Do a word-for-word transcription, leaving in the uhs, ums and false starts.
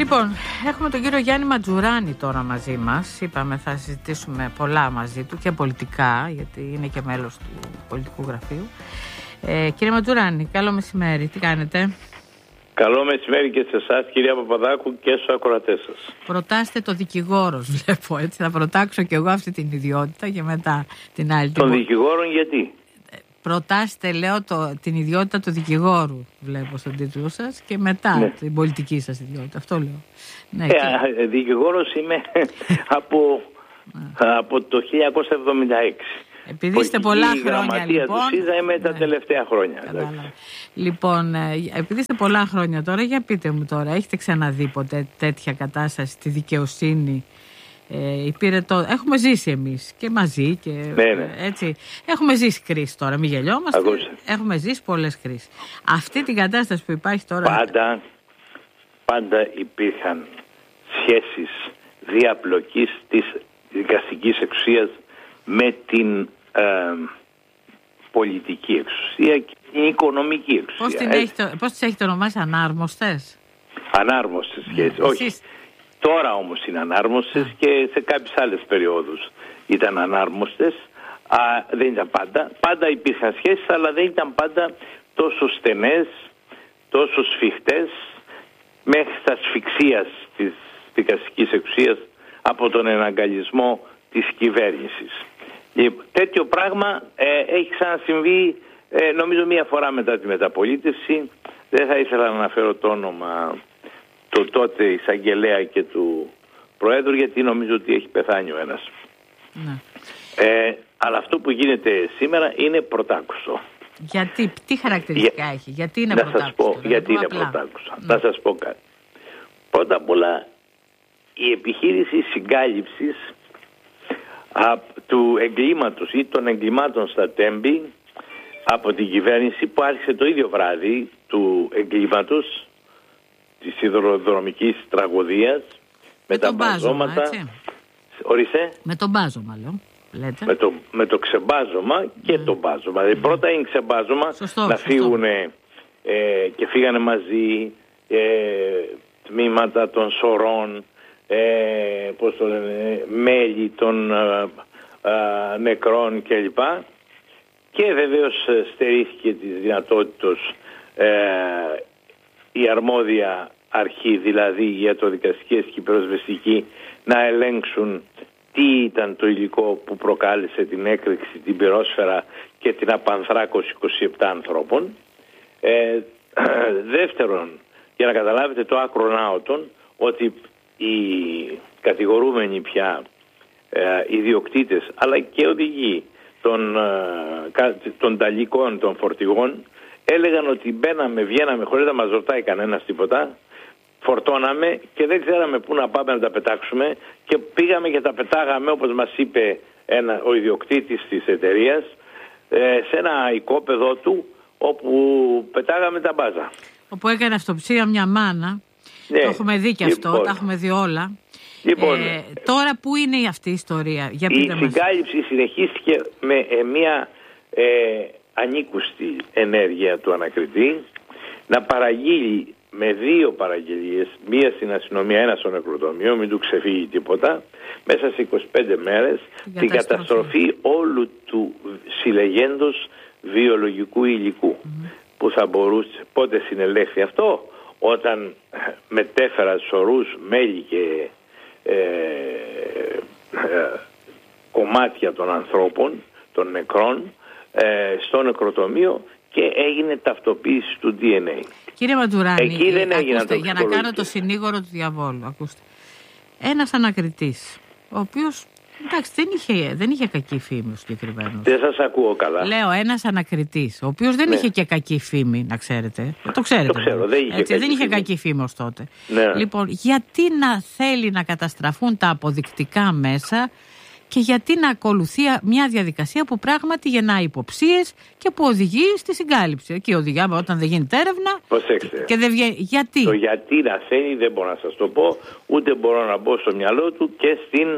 Λοιπόν, έχουμε τον κύριο Γιάννη Ματζουράνη τώρα μαζί μας. Είπαμε θα συζητήσουμε πολλά μαζί του και πολιτικά, γιατί είναι και μέλος του πολιτικού γραφείου. Ε, κύριε Ματζουράνη, καλό μεσημέρι. Τι κάνετε? Καλό μεσημέρι και σε εσάς, κυρία Παπαδάκου, και στους ακροατές σας. Προτάστε το δικηγόρος, βλέπω, έτσι. Θα προτάξω κι εγώ αυτή την ιδιότητα και μετά την άλλη. Των δικηγόρων γιατί? Προτάστε, λέω, το, την ιδιότητα του δικηγόρου, βλέπω στον τίτλο σας, και μετά ναι. την πολιτική σας ιδιότητα. Αυτό λέω. Ναι, ε, και... Δικηγόρος είμαι από, από το χίλια εννιακόσια εβδομήντα έξι. Επειδή είστε πολλά χρόνια, λοιπόν. Του ΣΥΖΑ είμαι τα ναι. τελευταία χρόνια. Λοιπόν, επειδή είστε πολλά χρόνια τώρα, για πείτε μου τώρα, έχετε ξαναδεί ποτέ τέτοια κατάσταση στη δικαιοσύνη? Ε, πήρε το... Έχουμε ζήσει εμείς και μαζί και ναι, ναι. έτσι. Έχουμε ζήσει κρίση τώρα, μην γελιόμαστε. Ακούσε. Έχουμε ζήσει πολλές κρίσεις. Αυτή την κατάσταση που υπάρχει τώρα. Πάντα, πάντα υπήρχαν σχέσεις διαπλοκής της δικαστικής εξουσίας με την ε, πολιτική εξουσία και την οικονομική εξουσία. Πώς, την έχετε, πώς τις έχετε ονομάσει, ανάρμοστες? Ανάρμοστες σχέσεις, mm. όχι. Εσείς... Τώρα όμως είναι ανάρμοστες mm. και σε κάποιες άλλες περιόδους ήταν ανάρμοστες. Α, δεν ήταν πάντα. Πάντα υπήρχαν σχέσεις, αλλά δεν ήταν πάντα τόσο στενές, τόσο σφιχτές, μέχρι τα ασφυξίας της δικαστικής εξουσίας από τον εναγκαλισμό της κυβέρνησης. Και τέτοιο πράγμα ε, έχει ξανασυμβεί ε, νομίζω μία φορά μετά τη μεταπολίτευση. Δεν θα ήθελα να αναφέρω το όνομα του τότε εισαγγελέα και του Προέδρου, γιατί νομίζω ότι έχει πεθάνει ο ένας. Ναι. Ε, αλλά αυτό που γίνεται σήμερα είναι πρωτάκουστο. Γιατί, τι χαρακτηριστικά Για, έχει, γιατί είναι να πρωτάκουστο? σας πω, γιατί είναι απλά. πρωτάκουστο. Ναι. Θα σας πω κάτι. Πρώτα απ' όλα, η επιχείρηση συγκάλυψης α, του εγκλήματος ή των εγκλημάτων στα Τέμπη από την κυβέρνηση, που άρχισε το ίδιο βράδυ του εγκλήματος, της σιδηροδρομικής τραγωδίας, με, με τα μπάζωμα, μπαζώματα. Ορίστε. Με το μπάζωμα, λέω. Λέτε. Με το, με το ξεμπάζωμα και mm. το μπάζωμα. Δηλαδή πρώτα είναι ξεμπάζωμα, σωστό, να σωστό. φύγουν ε, και φύγανε μαζί ε, τμήματα των σωρών, ε, πώς το λένε, μέλη των ε, ε, νεκρών κλπ. Και βεβαίως στερήθηκε της δυνατότητας ε, η αρμόδια αρχή, δηλαδή η ιατροδικαστική και η πυροσβεστική, να ελέγξουν τι ήταν το υλικό που προκάλεσε την έκρηξη, την πυρόσφαιρα και την απανθράκωση είκοσι επτά ανθρώπων. Ε, δεύτερον, για να καταλάβετε το άκρον άωτον, ότι οι κατηγορούμενοι πια ε, ιδιοκτήτες αλλά και οδηγοί των, ε, των ταλικών, των φορτηγών, έλεγαν ότι μπαίναμε, βγαίναμε χωρίς να μας ρωτάει κανένας τίποτα, φορτώναμε και δεν ξέραμε πού να πάμε να τα πετάξουμε και πήγαμε και τα πετάγαμε, όπως μας είπε ένα, ο ιδιοκτήτης της εταιρείας, ε, σε ένα οικόπεδο του, όπου πετάγαμε τα μπάζα. Όπου έκανε αυτοψία μια μάνα. Ναι. Το έχουμε δει και αυτό, λοιπόν, τα έχουμε δει όλα. Λοιπόν, ε, τώρα που είναι αυτή η ιστορία? Για η συγκάλυψη μας. Συνεχίστηκε με ε, μια ε, ανήκουστη ενέργεια του ανακριτή να παραγγείλει με δύο παραγγελίες, μία στην αστυνομία, ένα στο νεκροτομείο, μην του ξεφύγει τίποτα, μέσα σε είκοσι πέντε μέρες την, την καταστροφή όλου του συλλεγέντος βιολογικού υλικού. Mm-hmm. Που θα μπορούσε, πότε συνελέχθη αυτό? Όταν μετέφερα σωρούς, μέλη και ε, ε, κομμάτια των ανθρώπων, των νεκρών, ε, στο νεκροτομείο και έγινε ταυτοποίηση του ντι εν έι. Κύριε Ματζουράνη, εκεί δεν ακούστε, για να κάνω το συνήγορο του διαβόλου, ακούστε. Ένας ανακριτής, ο οποίος, εντάξει, δεν είχε, δεν είχε κακή φήμη ο συγκεκριμένος. Δεν σας ακούω καλά. Λέω, ένας ανακριτής, ο οποίος δεν ναι. είχε και κακή φήμη, να ξέρετε. Το ξέρετε. Το ξέρω, δεν είχε, έτσι, κακή, δεν είχε φήμη. κακή φήμη ως τότε. Ναι. Λοιπόν, γιατί να θέλει να καταστραφούν τα αποδεικτικά μέσα και γιατί να ακολουθεί μια διαδικασία που πράγματι γεννάει υποψίες και που οδηγεί στη συγκάλυψη? Εκεί οδηγάμε όταν δεν γίνεται έρευνα. Προσέξτε. Και δεν βγαίνει. Γιατί? Το γιατί να θέλει δεν μπορώ να σας το πω, ούτε μπορώ να μπω στο μυαλό του και στην